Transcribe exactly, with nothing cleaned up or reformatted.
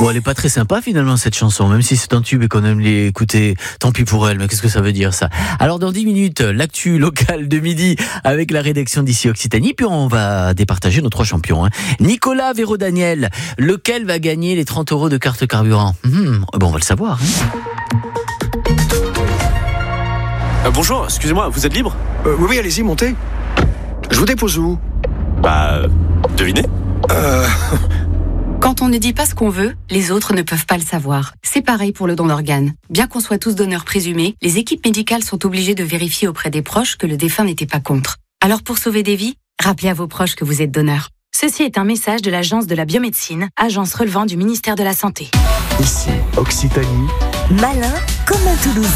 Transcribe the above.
Bon, elle est pas très sympa finalement cette chanson, même si c'est un tube et qu'on aime l'écouter. Tant pis pour elle, mais qu'est-ce que ça veut dire ça? Alors dans dix minutes, l'actu locale de midi avec la rédaction d'ici Occitanie, puis on va départager nos trois champions. Hein. Nicolas, Véro, Daniel, lequel va gagner les trente euros de carte carburant? Mmh, bon, on va le savoir. Hein. Euh, bonjour, excusez-moi, vous êtes libre? euh, Oui, oui, allez-y, montez. Je vous dépose où? Bah, euh, devinez. Euh... Quand on ne dit pas ce qu'on veut, les autres ne peuvent pas le savoir. C'est pareil pour le don d'organes. Bien qu'on soit tous donneurs présumés, les équipes médicales sont obligées de vérifier auprès des proches que le défunt n'était pas contre. Alors pour sauver des vies, rappelez à vos proches que vous êtes donneur. Ceci est un message de l'Agence de la biomédecine, agence relevant du ministère de la Santé. Ici, Occitanie. Malin comme un Toulousain.